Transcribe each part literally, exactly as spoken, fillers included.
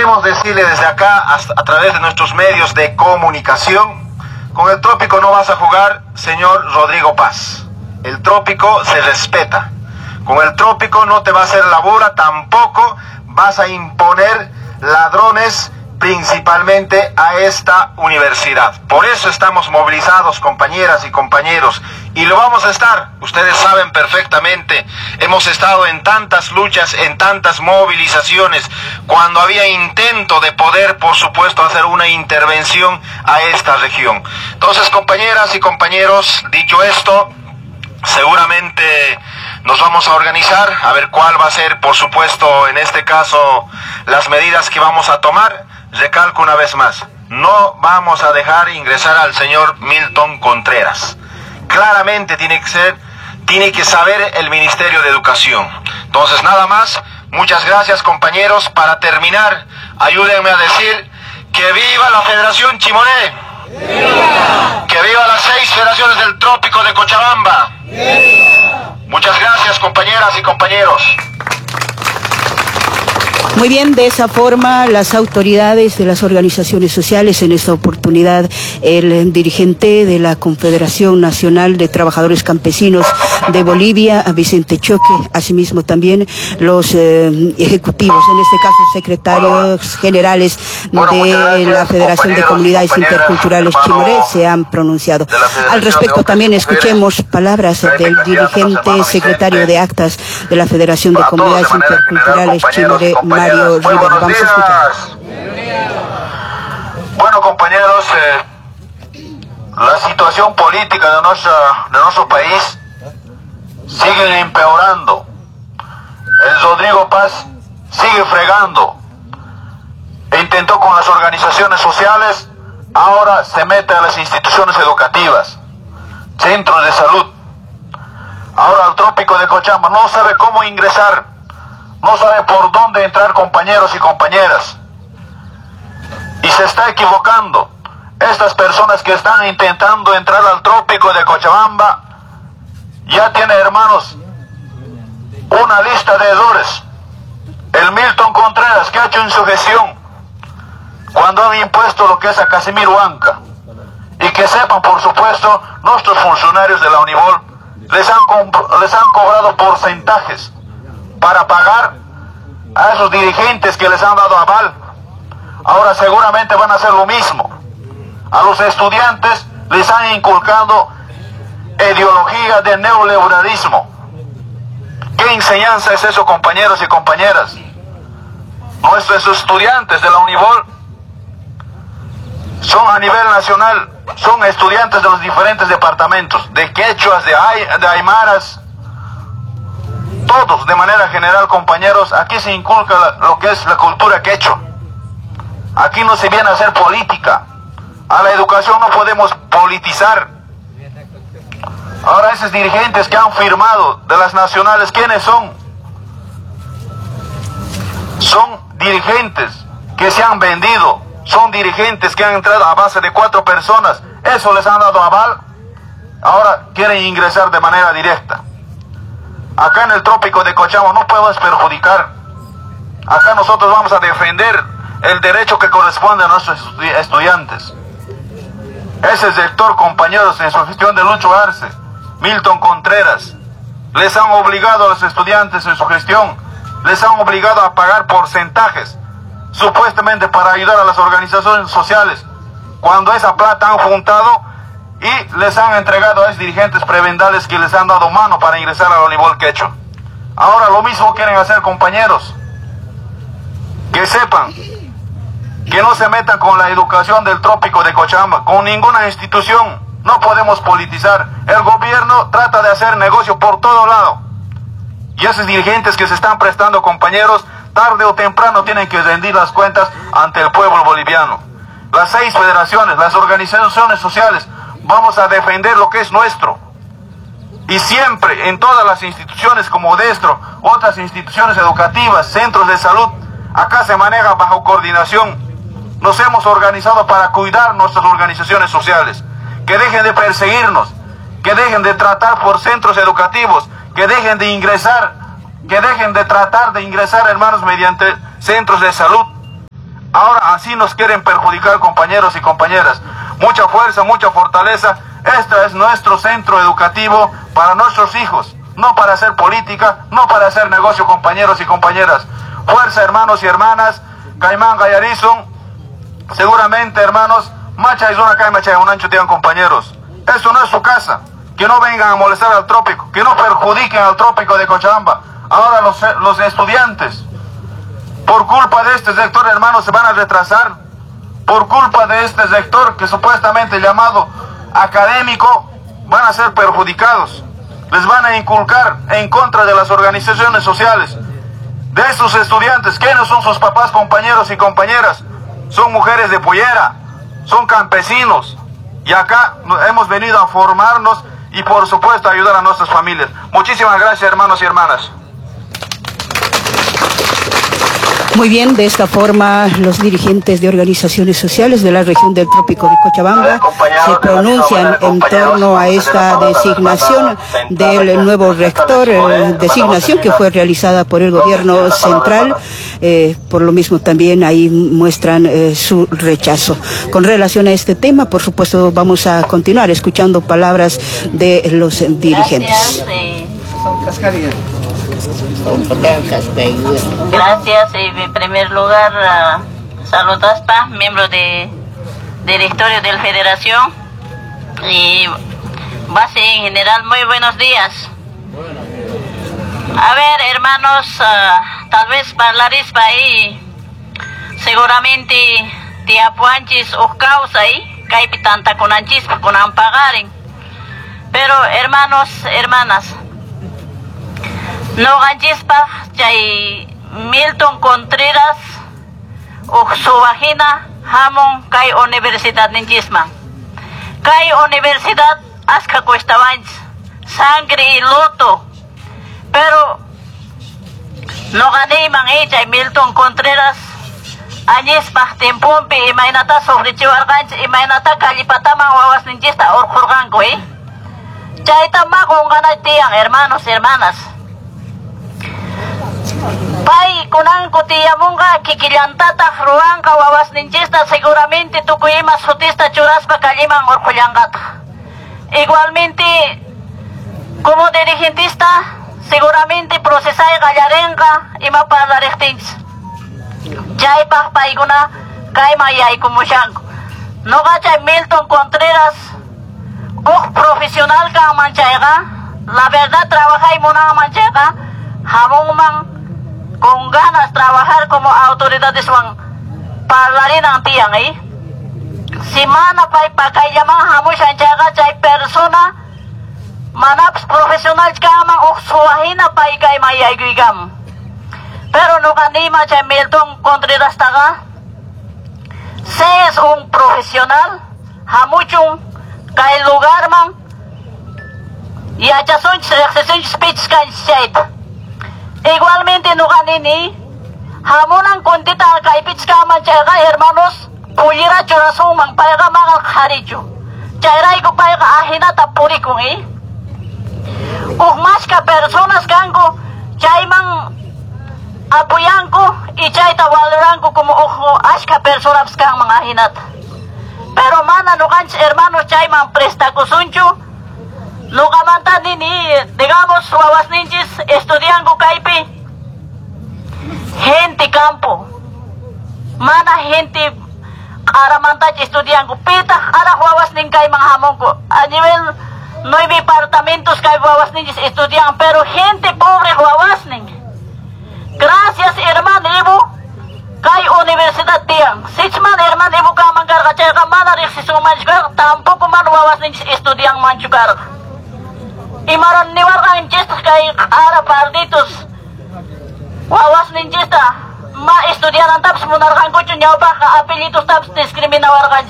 queremos decirle desde acá, hasta a través de nuestros medios de comunicación, con el Trópico no vas a jugar, señor Rodrigo Paz. El Trópico se respeta. Con el Trópico no te va a hacer la bola, tampoco vas a imponer ladrones principalmente a esta universidad. Por eso estamos movilizados, compañeras y compañeros, y lo vamos a estar. Ustedes saben perfectamente, hemos estado en tantas luchas, en tantas movilizaciones, cuando había intento de poder, por supuesto, hacer una intervención a esta región. Entonces, compañeras y compañeros, dicho esto, seguramente nos vamos a organizar, a ver cuál va a ser, por supuesto, en este caso, las medidas que vamos a tomar. Recalco una vez más, no vamos a dejar ingresar al señor Milton Contreras. Claramente tiene que ser, tiene que saber el Ministerio de Educación. Entonces, nada más, muchas gracias, compañeros. Para terminar, ayúdenme a decir que viva la Federación Chimoné. ¡Viva! Que viva las seis federaciones del Trópico de Cochabamba. ¡Viva! Muchas gracias, compañeras y compañeros. Muy bien, de esa forma las autoridades de las organizaciones sociales, en esta oportunidad el dirigente de la Confederación Nacional de Trabajadores Campesinos de Bolivia, Vicente Choque, asimismo también los eh, ejecutivos, en este caso secretarios generales de la Federación de Comunidades Interculturales Chimoré, se han pronunciado. Al respecto también escuchemos palabras del dirigente secretario de actas de la Federación de Comunidades Interculturales Chimoré, Mario Rivera. Vamos a escuchar. Bueno, compañeros, eh, la situación política de, nuestra, de nuestro país sigue empeorando. El Rodrigo Paz sigue fregando. Intentó con las organizaciones sociales, ahora se mete a las instituciones educativas, centros de salud. Ahora al Trópico de Cochabamba no sabe cómo ingresar, no sabe por dónde entrar, compañeros y compañeras. Y se está equivocando. Estas personas que están intentando entrar al Trópico de Cochabamba ya tiene, hermanos, una lista de deudores. El Milton Contreras, que ha hecho en su gestión cuando han impuesto lo que es a Casimiro Anca. Y que sepan, por supuesto, nuestros funcionarios de la Unibol les han, les han cobrado porcentajes para pagar a esos dirigentes que les han dado aval. Ahora seguramente van a hacer lo mismo. A los estudiantes les han inculcado ideología de neoliberalismo. ¿Qué enseñanza es eso, compañeros y compañeras? Nuestros estudiantes de la Unibol son a nivel nacional, son estudiantes de los diferentes departamentos, de quechuas, de, ay, de aymaras, todos de manera general, compañeros. Aquí se inculca la, lo que es la cultura quechua. Aquí no se viene a hacer política. A la educación no podemos politizar. Ahora esos dirigentes que han firmado de las nacionales, ¿quiénes son? Son dirigentes que se han vendido, son dirigentes que han entrado a base de cuatro personas, eso les han dado aval, ahora quieren ingresar de manera directa. Acá en el Trópico de Cochabamba no podemos perjudicar. Acá nosotros vamos a defender el derecho que corresponde a nuestros estudiantes. Ese sector, compañeros, en su gestión de Lucho Arce, Milton Contreras, les han obligado a los estudiantes en su gestión, les han obligado a pagar porcentajes, supuestamente para ayudar a las organizaciones sociales, cuando esa plata han juntado y les han entregado a esos dirigentes prebendales que les han dado mano para ingresar a la Unibol Quechua. Ahora lo mismo quieren hacer, compañeros. Que sepan que no se metan con la educación del Trópico de Cochabamba, con ninguna institución. No podemos politizar. El gobierno trata de hacer negocio por todo lado. Y esos dirigentes que se están prestando, compañeros, tarde o temprano tienen que rendir las cuentas ante el pueblo boliviano. Las seis federaciones, las organizaciones sociales, vamos a defender lo que es nuestro. Y siempre, en todas las instituciones como Destro, otras instituciones educativas, centros de salud, acá se maneja bajo coordinación. Nos hemos organizado para cuidar nuestras organizaciones sociales. Que dejen de perseguirnos, que dejen de tratar por centros educativos, que dejen de ingresar, que dejen de tratar de ingresar, hermanos, mediante centros de salud. Ahora así nos quieren perjudicar, compañeros y compañeras. Mucha fuerza, mucha fortaleza. Este es nuestro centro educativo para nuestros hijos. No para hacer política, no para hacer negocio, compañeros y compañeras. Fuerza, hermanos y hermanas. Caimán Gallarizon. Seguramente, hermanos, Macha es una caima, un ancho, digan compañeros. Esto no es su casa. Que no vengan a molestar al trópico, que no perjudiquen al trópico de Cochabamba. Ahora los, los estudiantes, por culpa de este sector, hermanos, se van a retrasar. Por culpa de este sector que supuestamente llamado académico, van a ser perjudicados. Les van a inculcar en contra de las organizaciones sociales. De esos estudiantes, ¿quiénes son sus papás, compañeros y compañeras? Son mujeres de pollera, son campesinos. Y acá hemos venido a formarnos y por supuesto a ayudar a nuestras familias. Muchísimas gracias, hermanos y hermanas. Muy bien, de esta forma los dirigentes de organizaciones sociales de la región del Trópico de Cochabamba se pronuncian en torno a esta designación del nuevo rector, eh, designación que fue realizada por el gobierno central. Eh, por lo mismo también ahí muestran eh, su rechazo. Con relación a este tema, por supuesto, vamos a continuar escuchando palabras de los dirigentes. Gracias. Gracias, en primer lugar, uh, saludos a miembro de directorio de la federación y base en general, muy buenos días. A ver, hermanos, uh, tal vez parlaréis ahí, seguramente te apuanchis o causa ahí, caipitanta con anchis, con ampagaren. Pero hermanos, hermanas, no ganchispa chay Milton Contreras o su vagina hamon kai universidad ninchisma. Kai universidad aska cuesta sangre y loto. Pero no gané man ella Milton Contreras añispa tempompi y mainata sobre chivarganch y mainata calipatama wawas ninchista or jurgango eh. Chay tamago gana tiang hermanos hermanas. Pai kunang kutiyamunga kikillantata ruanka wawas ninchista seguramente tukuyima sutista churaspa kaliman orkullangata. Igualmente como dirigentista seguramente procesay gallarenga ima parlarectins. Chaypaj paiguna kaima yaykumushanko. No gacha Milton Contreras un profesional ka manchayga. La verdad trabaja y mona manchayga. Hamungman con ganas trabajar como autoridades van parlarin ang tiang eh. Si mana pay pakay yaman hamushan chaga chay persona manaps profesional kama o suahina pay kay mayayguigam. Pero no kanima chay Milton Contreras taga. Se es un profesional hamuchung kay lugar man y achason reacción speech kay shade. Igualmente no ganini hamunan kondita kaipits kaman chaga hermanos pulira chorasong mang payga mga kharicho chayray ko payga ahina tapuri kong eh uhmas ka personas kango chay mang apuyan ko i chay tawaluran ko como uho aska personas kang mga hinat pero mana no kans hermanos chay mang presta ko suncho no kamanta nini, digamos, wawas ninchis, estudian ko kaipi, gente campo, mana gente aramanta estudian ko, pita, ara wawas nin kay mga hamon ko, a nivel nueve apartamentos kay wawas ninchis estudian, pero gente pobre wawas nin. Gracias, hermano Ibu, kay universidad tiang, sichman hermano Ibu ka manggarga, ka mana reksisong manchugar, tampoco man wawas ninchis estudian manchugar. Imaran niwar ang chestas kay ara partitos wawas ninchista ma estudianan taps munarkan ko chunyaw pa ka apelitos taps discriminawarkan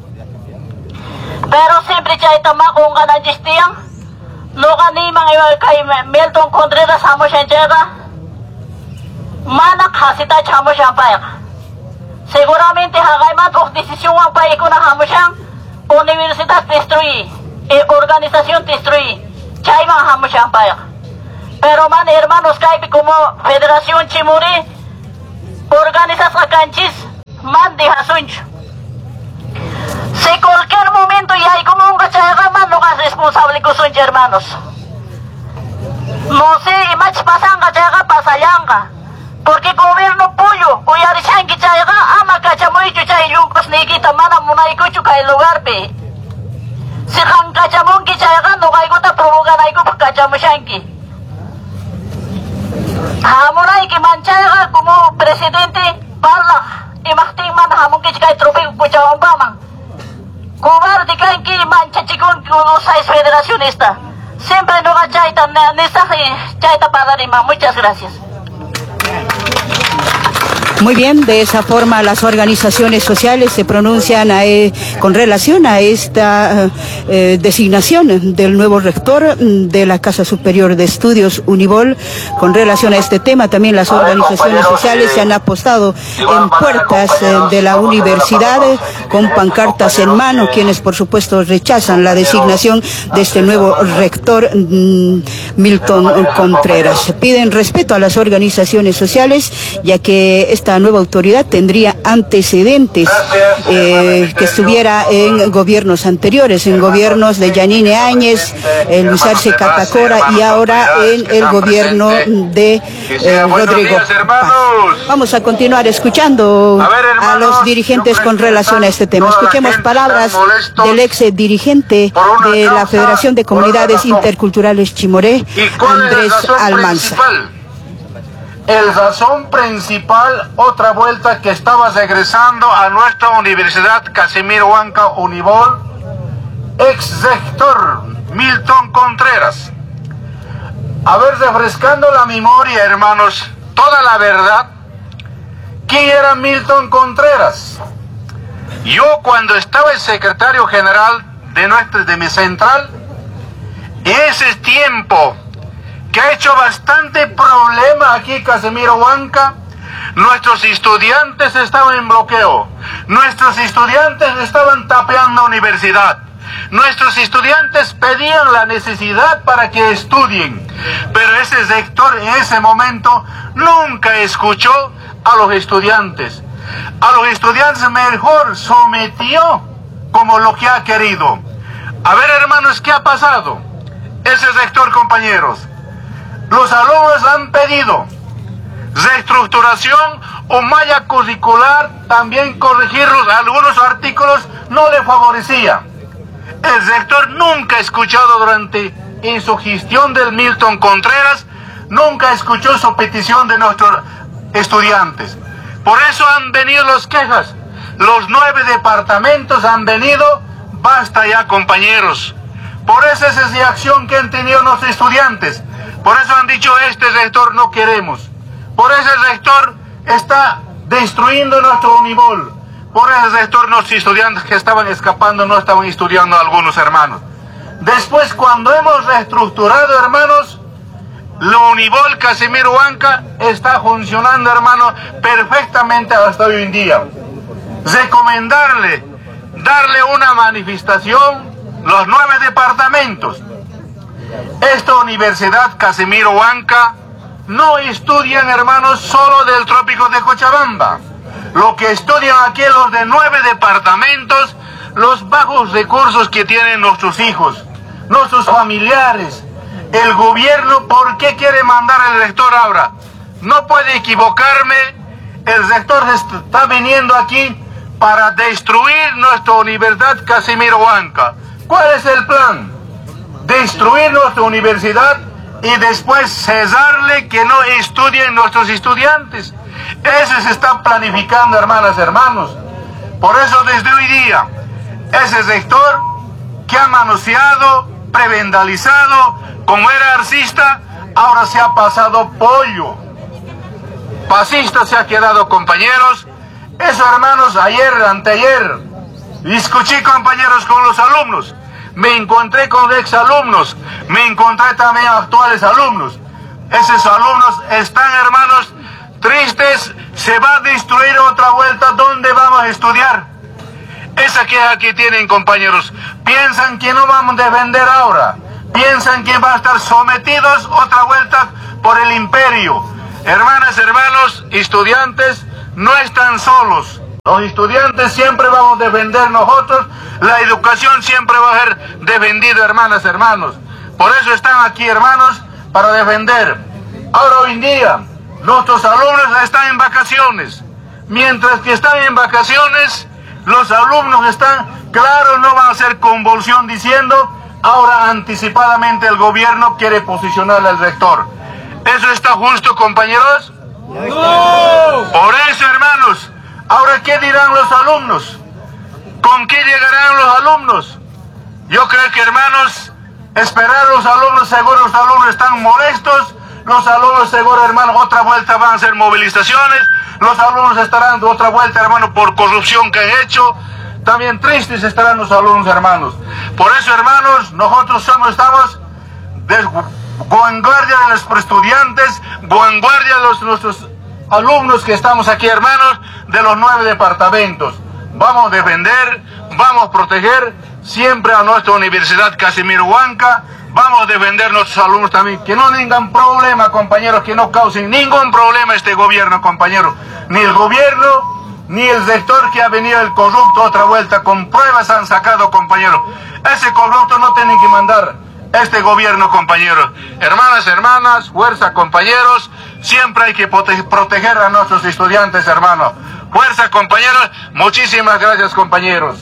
pero sempre chay tama kung kanan chistiyang no kani mga kay Milton Contreras hamo siya chega manak hasita chamo siya payak seguramente hagay man o desisyon ang paik ko na hamo siyang universidad destruy e organización destruy chay mga hamo siyang payak. Pero man hermanos kay como Federación Chimuri organizas a canchis ma hasuncho. Si cualquier momento ya hay como un cachayama, no es responsable con sus hermanos. No sé, y más pasan cachayaga, pasayanga. Porque gobierno puyo, uyarishanki chayaga, ama cachamoichu chayuncos nikita mana munaykuchu kay lugar pe. Si han cachamonki chayaga, no gaigota provocanayku cachamushanki. Hamunay que manchaga como presidente parla y martín man hamon que chica tropico cuchaban paman. Cobarde que aquí mancha chicón que uno seis federacionista. Siempre no va chaita mensaje chaita para rima. Muchas gracias. Muy bien, de esa forma las organizaciones sociales se pronuncian a, eh, con relación a esta eh, designación del nuevo rector de la Casa Superior de Estudios Unibol. Con relación a este tema, también las organizaciones sociales se han apostado en puertas eh, de la universidad eh, con pancartas en mano, quienes por supuesto rechazan la designación de este nuevo rector mm, Milton Contreras. Piden respeto a las organizaciones sociales, ya que esta nueva autoridad tendría antecedentes eh, que estuviera en gobiernos anteriores, en gobiernos de Yanine Áñez, eh, Luis Arce Catacora y ahora en el gobierno de eh, Rodrigo Paz. Vamos a continuar escuchando a los dirigentes con relación a este tema. Escuchemos palabras del ex dirigente de la Federación de Comunidades Interculturales Chimoré, Andrés Almanza. El razón principal, otra vuelta que estaba regresando a nuestra Universidad Casimiro Huanca Unibol, ex rector Milton Contreras. A ver, refrescando la memoria, hermanos, toda la verdad, ¿quién era Milton Contreras? Yo cuando estaba el secretario general de, nuestra, de mi central, en ese tiempo, que ha hecho bastante problema aquí Casimiro Huanca, nuestros estudiantes estaban en bloqueo, nuestros estudiantes estaban tapeando la universidad, nuestros estudiantes pedían la necesidad para que estudien, pero ese rector en ese momento nunca escuchó a los estudiantes, a los estudiantes mejor sometió como lo que ha querido. A ver, hermanos, ¿qué ha pasado? Ese rector, compañeros, los alumnos han pedido reestructuración o malla curricular, también corregirlos, algunos artículos no le favorecía. El rector nunca ha escuchado durante en su gestión del Milton Contreras, nunca escuchó su petición de nuestros estudiantes. Por eso han venido las quejas, los nueve departamentos han venido, basta ya, compañeros. Por eso esa es la acción que han tenido los estudiantes. Por eso han dicho, este rector no queremos. Por ese rector está destruyendo nuestro Unibol. Por ese rector nuestros estudiantes que estaban escapando no estaban estudiando algunos hermanos. Después, cuando hemos reestructurado, hermanos, la Unibol Casimiro Huanca está funcionando, hermano, perfectamente hasta hoy en día. Recomendarle, darle una manifestación, los nueve departamentos. Esta Universidad Casimiro Huanca no estudian, hermanos, solo del trópico de Cochabamba. Lo que estudian aquí los de nueve departamentos, los bajos recursos que tienen nuestros hijos, nuestros familiares. El gobierno, ¿por qué quiere mandar el rector ahora? No puede equivocarme, el rector está viniendo aquí para destruir nuestra Universidad Casimiro Huanca. ¿Cuál es el plan? Destruir nuestra universidad y después cesarle que no estudien nuestros estudiantes. Eso se está planificando, hermanas, hermanos. Por eso desde hoy día, ese rector que ha manoseado, prebendalizado, como era arcista, ahora se ha pasado pollo. Fascista se ha quedado, compañeros. Eso, hermanos, ayer, anteayer, discutí, compañeros, con los alumnos. Me encontré con exalumnos, me encontré también actuales alumnos. Esos alumnos están, hermanos, tristes, se va a destruir otra vuelta, ¿dónde vamos a estudiar? Esa queja que tienen, compañeros, piensan que no vamos a defender ahora, piensan que van a estar sometidos otra vuelta por el imperio. Hermanas, hermanos, estudiantes, no están solos. Los estudiantes siempre vamos a defender nosotros, la educación siempre va a ser defendida, hermanas, hermanos. Por eso están aquí, hermanos, para defender. Ahora hoy en día, nuestros alumnos están en vacaciones. Mientras que están en vacaciones, los alumnos están, claro, no van a hacer convulsión diciendo, ahora anticipadamente el gobierno quiere posicionar al rector. ¿Eso está justo, compañeros? No. Por eso, hermanos, ahora ¿qué dirán los alumnos? ¿Con qué llegarán los alumnos? Yo creo que, hermanos, esperar a los alumnos, seguro los alumnos están molestos, los alumnos seguro, hermanos, otra vuelta van a hacer movilizaciones, los alumnos estarán de otra vuelta, hermanos, por corrupción que han hecho, también tristes estarán los alumnos, hermanos. Por eso, hermanos, nosotros somos, estamos de vanguardia de los estudiantes, vanguardia de los, nuestros alumnos que estamos aquí, hermanos, de los nueve departamentos. Vamos a defender, vamos a proteger siempre a nuestra Universidad Casimiro Huanca. Vamos a defender a nuestros alumnos también, que no tengan problema, compañeros, que no causen ningún problema este gobierno, compañeros. Ni el gobierno, ni el rector que ha venido el corrupto otra vuelta, con pruebas han sacado, compañeros. Ese corrupto no tiene que mandar este gobierno, compañeros. Hermanas, hermanas, fuerza, compañeros, siempre hay que prote proteger a nuestros estudiantes, hermanos. Fuerza, compañeros, muchísimas gracias, compañeros.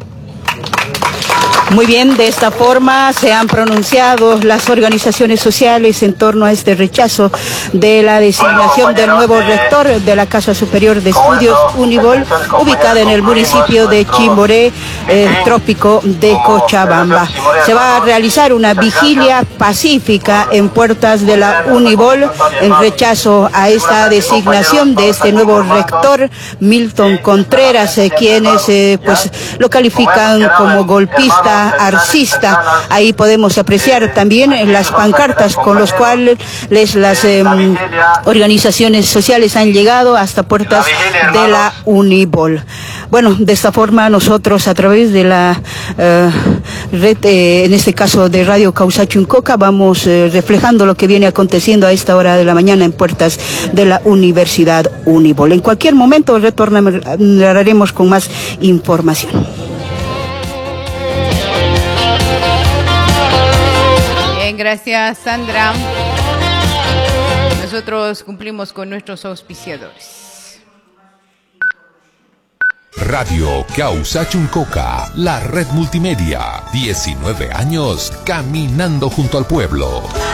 Muy bien, de esta forma se han pronunciado las organizaciones sociales en torno a este rechazo de la designación del nuevo rector de la Casa Superior de Estudios Unibol, ubicada en el municipio de Chimboré, eh, trópico de Cochabamba. Se va a realizar una vigilia pacífica en puertas de la Unibol en rechazo a esta designación de este nuevo rector, Milton Contreras, eh, quienes eh, pues lo califican como golpista, arcista. Ahí podemos apreciar también las pancartas con los cuales las eh, organizaciones sociales han llegado hasta puertas de la Unibol. Bueno, de esta forma nosotros a través de la eh, red, eh, en este caso de Radio Causachuncoca, vamos eh, reflejando lo que viene aconteciendo a esta hora de la mañana en puertas de la Universidad Unibol. En cualquier momento retornaremos con más información. Gracias, Sandra. Nosotros cumplimos con nuestros auspiciadores. Radio Causachuncoca, la red multimedia. diecinueve años caminando junto al pueblo.